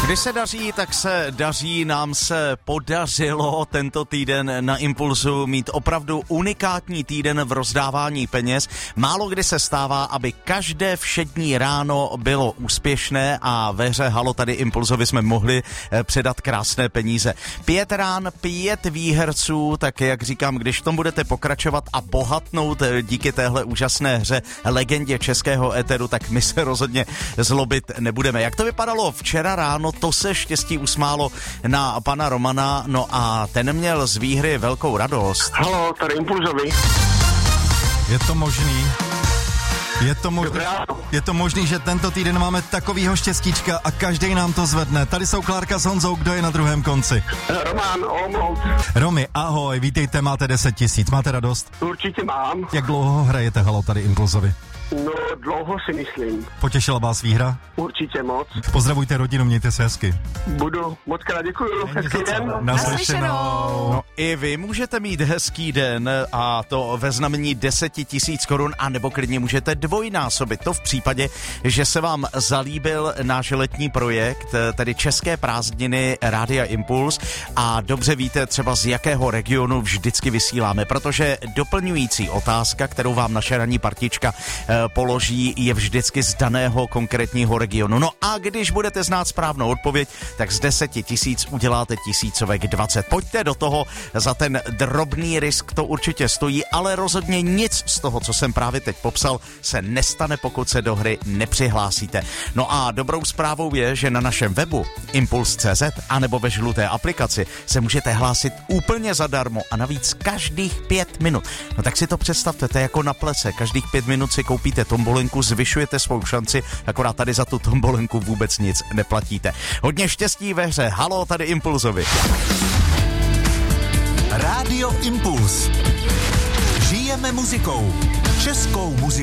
Když se daří, tak se daří. Nám se podařilo tento týden na Impulzu mít opravdu unikátní týden v rozdávání peněz. Málo kdy se stává, aby každé všední ráno bylo úspěšné a ve hře Halo tady Impulzovi jsme mohli předat krásné peníze. 5 rán, 5 výherců, tak jak říkám, když v tom budete pokračovat a bohatnout díky téhle úžasné hře, legendě českého éteru, tak my se rozhodně zlobit nebudeme. Jak to vypadalo včera ráno, to se štěstí usmálo na pana Romana, no a ten měl z výhry velkou radost. Halo, tady Impulzovi. Je to možný? Je to možný, že tento týden máme takovýho štěstíčka a každý nám to zvedne. Tady jsou Klárka s Honzou, kdo je na druhém konci? Roman, Olomouc. Romy, ahoj, vítejte, máte 10 000, máte radost? Určitě mám. Jak dlouho hrajete Halo tady Impulzovi? No, dlouho si myslím. Potěšila vás výhra? Určitě moc. Pozdravujte rodinu, mějte se hezky. Budu, moc krát děkuju. Hezký den. Naslyšenou. No, i vy můžete mít hezký den a to ve znamení 10 000 korun, anebo klidně můžete dvojnásobit. To v případě, že se vám zalíbil náš letní projekt, tedy České prázdniny Rádia Impuls a dobře víte třeba z jakého regionu vždycky vysíláme, protože doplňující otázka, kterou vám naše ranní partička položí, je vždycky z daného konkrétního regionu. No a když budete znát správnou odpověď, tak z 10 000 uděláte tisícovek 20. Pojďte do toho, za ten drobný risk to určitě stojí, ale rozhodně nic z toho, co jsem právě teď popsal, se nestane, pokud se do hry nepřihlásíte. No a dobrou zprávou je, že na našem webu impuls.cz anebo ve žluté aplikaci se můžete hlásit úplně zadarmo a navíc každých 5 minut. No tak si to představte, to je jako na plese. Každých 5 minut si koupíte tombolenku, zvyšujete svou šanci, akorát tady za tu tombolenku vůbec nic neplatíte. Hodně štěstí ve hře Halo tady Impulzovi. Rádio Impuls. Žijeme muzikou. Českou muzikou.